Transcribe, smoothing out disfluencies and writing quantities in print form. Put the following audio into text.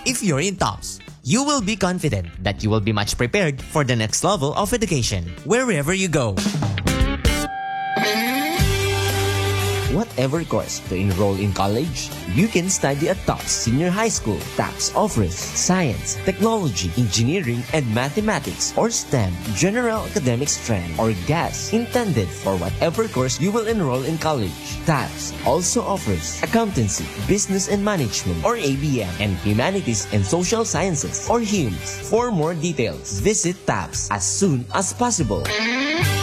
If you're in TOPS, you will be confident that you will be much prepared for the next level of education, wherever you go. Whatever course to enroll in college, you can study at TOPS Senior High School. TOPS offers science, technology, engineering, and mathematics or STEM, general academic strand, or GAS, intended for whatever course you will enroll in college. TOPS also offers accountancy, business and management, or ABM, and humanities and social sciences, or HUMS. For more details, visit TOPS as soon as possible.